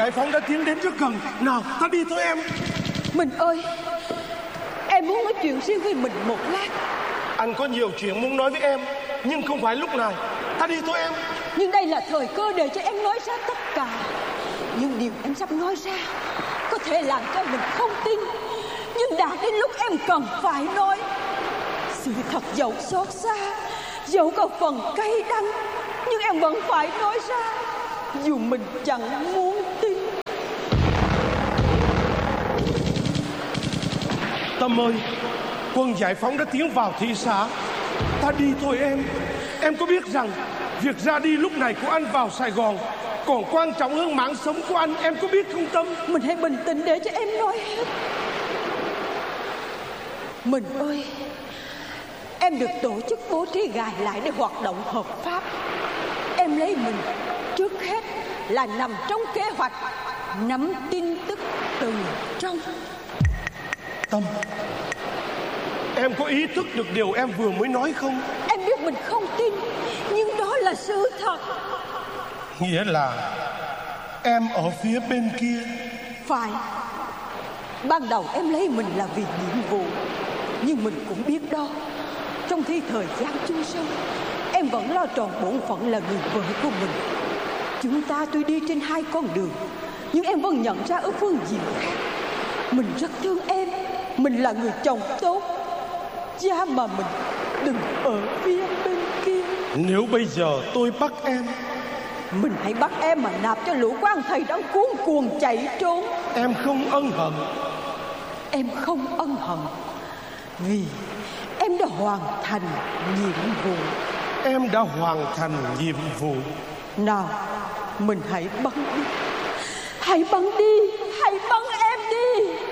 giải phóng đã tiến đến rất gần. Nào ta đi thôi em. Mình ơi, em muốn nói chuyện riêng với mình một lát. Anh có nhiều chuyện muốn nói với em, nhưng không phải lúc này. Ta đi thôi em. Nhưng đây là thời cơ để cho em nói ra tất cả. Nhưng điều em sắp nói ra có thể làm cho mình không tin, nhưng đã đến lúc em cần phải nói. Sự thật dẫu xót xa, dẫu có phần cay đắng, nhưng em vẫn phải nói ra, dù mình chẳng muốn tin. Tâm ơi, quân giải phóng đã tiến vào thị xã. Ta đi thôi em. Em có biết rằng việc ra đi lúc này của anh vào Sài Gòn còn quan trọng hơn mạng sống của anh, em có biết không Tâm? Mình hãy bình tĩnh để cho em nói hết. Mình ơi, em được tổ chức bố trí gài lại để hoạt động hợp pháp. Em lấy mình trước hết là nằm trong kế hoạch nắm tin tức từ trong. Tâm, em có ý thức được điều em vừa mới nói không? Em biết mình không tin, nhưng đó là sự thật. Nghĩa là em ở phía bên kia. Phải. Ban đầu em lấy mình là vì nhiệm vụ, nhưng mình cũng biết đó, trong khi thời gian chung sống, em vẫn lo tròn bổn phận là người vợ của mình. Chúng ta tuy đi trên hai con đường, nhưng em vẫn nhận ra ở phương diện khác. Mình rất thương em, mình là người chồng tốt. Cha mà mình đừng ở phía bên kia. Nếu bây giờ tôi bắt em, mình hãy bắt em mà nạp cho lũ quan thầy đang cuống cuồng chạy trốn. Em không ân hận. Em không ân hận, vì em đã hoàn thành nhiệm vụ. Em đã hoàn thành nhiệm vụ. Nào, mình hãy bắn đi. Hãy bắn đi, hãy bắn